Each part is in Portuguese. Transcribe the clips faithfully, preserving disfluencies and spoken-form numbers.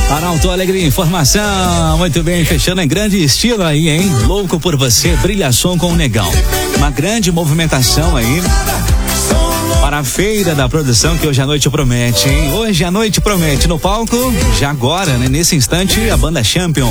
Arauto Alegria Informação, muito bem, fechando em grande estilo aí, hein? Louco por você, Brilhação com o Negão. Uma grande movimentação aí para a feira da produção que hoje à noite promete, hein? Hoje à noite promete no palco, já agora, né? Nesse instante, a banda Champion.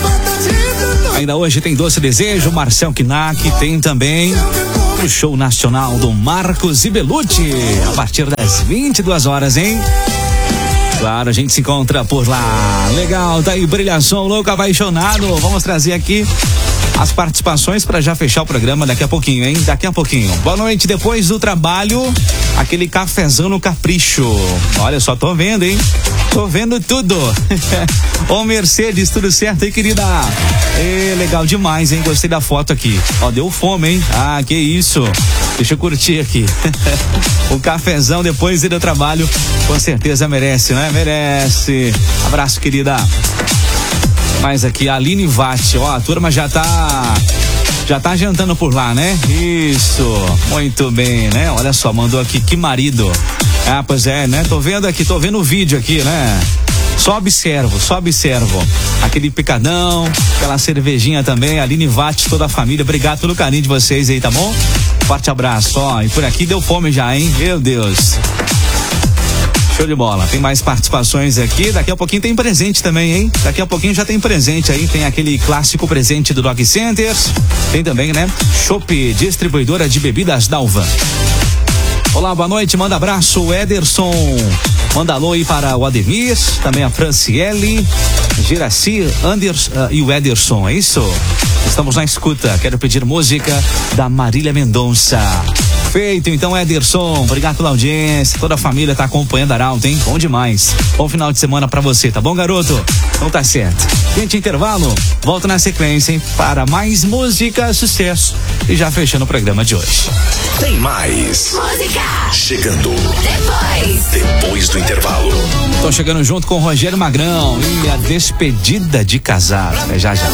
Ainda hoje tem Doce Desejo, Marcel Knack, tem também o show nacional do Marcos e Belucci, a partir das vinte e duas horas, hein? Claro, a gente se encontra por lá. Legal, tá aí, Brilhação, louco, apaixonado. Vamos trazer aqui as participações para já fechar o programa daqui a pouquinho, hein? Daqui a pouquinho. Boa noite, depois do trabalho, aquele cafezão no capricho. Olha só, tô vendo, hein? Tô vendo tudo. Ô Mercedes, tudo certo aí, querida? É, legal demais, hein? Gostei da foto aqui. Ó, deu fome, hein? Ah, que isso. Deixa eu curtir aqui. O cafezão depois do trabalho, com certeza merece, né? Merece. Abraço, querida. Mais aqui, a Aline Vatti, ó, a turma já tá, já tá jantando por lá, né? Isso, muito bem, né? Olha só, mandou aqui, que marido. Ah, pois é, né? Tô vendo aqui, tô vendo o vídeo aqui, né? Só observo, só observo. Aquele picadão, aquela cervejinha também, Aline Vatti, toda a família, obrigado pelo carinho de vocês aí, tá bom? Forte abraço, ó, e por aqui deu fome já, hein? Meu Deus. Show de bola, tem mais participações aqui, daqui a pouquinho tem presente também, hein? Daqui a pouquinho já tem presente aí, tem aquele clássico presente do Dog Centers, tem também, né? Chopp, distribuidora de bebidas Dalva. Olá, boa noite, manda abraço, o Ederson, manda alô aí para o Ademir, também a Franciele, Giraci, Anders uh, e o Ederson, é isso? Estamos na escuta, quero pedir música da Marília Mendonça. Feito, então, Ederson, obrigado pela audiência, toda a família tá acompanhando a Arauto, hein? Bom demais. Bom final de semana pra você, tá bom, garoto? Então tá certo. Gente, intervalo, volto na sequência, hein? Para mais música, sucesso. E já fechando o programa de hoje. Tem mais música chegando Depois depois do intervalo. Tô chegando junto com o Rogério Magrão e a despedida de casado. É já já.